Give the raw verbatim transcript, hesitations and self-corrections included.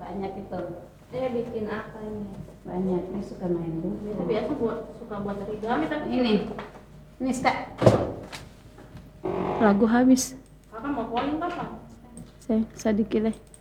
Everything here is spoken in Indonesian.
Banyak itu. Eh bikin apa ini? Banyak. Ini suka main dulu. Itu biasa buat suka buat origami tapi Ini. Ini Ska. Lagu habis. kakak mau calling kapan? Saya sedikit deh.